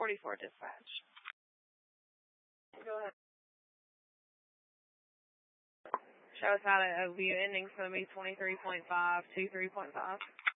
44 dispatch. Go ahead. Show us how to view endings going to be 23.5, 23.5.